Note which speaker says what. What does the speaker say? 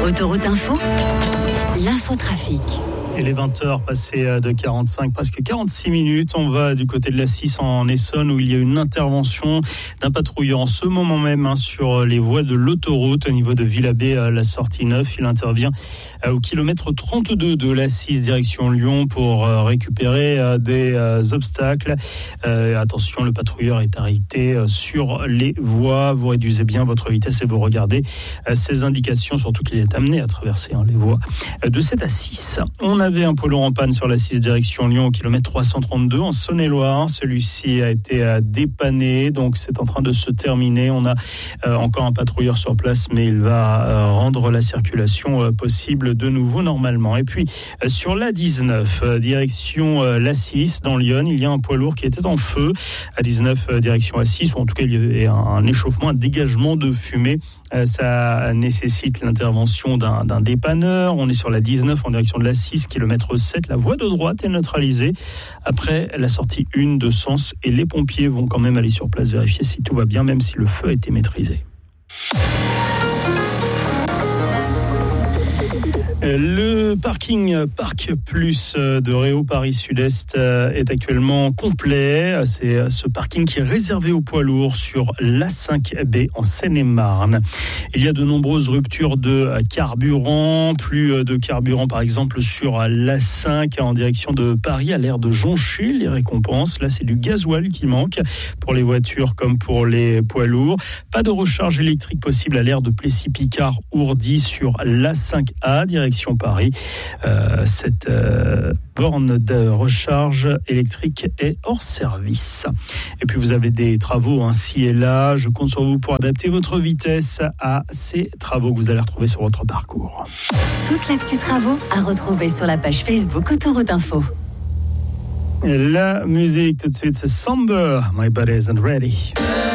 Speaker 1: Autoroute Info, l'infotrafic.
Speaker 2: Et les 20h passées de 45, presque 46 minutes, on va du côté de la 6 en Essonne où il y a une intervention d'un patrouilleur en ce moment même sur les voies de l'autoroute au niveau de Villabé, la sortie 9. Il intervient au kilomètre 32 de la 6 direction Lyon pour récupérer des obstacles. Attention, le patrouilleur est arrêté sur les voies. Vous réduisez bien votre vitesse et vous regardez ces indications, surtout qu'il est amené à traverser les voies de 7 à 6. On avait un poids lourd en panne sur la 6 direction Lyon au kilomètre 332 en Saône-et-Loire. Celui-ci a été dépanné, donc c'est en train de se terminer. On a encore un patrouilleur sur place, mais il va rendre la circulation possible de nouveau normalement. Et puis sur la 19 direction la 6 dans Lyon, il y a un poids lourd qui était en feu à 19 direction A6, ou en tout cas il y a un échauffement, un dégagement de fumée. Ça nécessite l'intervention d'un dépanneur. On est sur la 19 en direction de la 6, kilomètre 7. La voie de droite est neutralisée après la sortie 1 de Sens et les pompiers vont quand même aller sur place vérifier si tout va bien, même si le feu a été maîtrisé. Le parking Parc Plus de Réau Paris Sud-Est est actuellement complet. C'est ce parking qui est réservé aux poids lourds sur l'A5B en Seine-et-Marne. Il y a de nombreuses ruptures de carburant, plus de carburant par exemple sur l'A5 en direction de Paris à l'aire de Jonchil, les récompenses. Là, c'est du gasoil qui manque pour les voitures comme pour les poids lourds. Pas de recharge électrique possible à l'aire de Plessis-Picard-Ourdy sur l'A5A, direction Paris. Cette borne de recharge électrique est hors service. Et puis vous avez des travaux ci et là. Je compte sur vous pour adapter votre vitesse à ces travaux que vous allez retrouver sur votre parcours.
Speaker 1: Toute l'actu travaux à retrouver sur la page Facebook Autoroute Info.
Speaker 2: La musique tout de suite, c'est Somber, My Body Isn't Ready.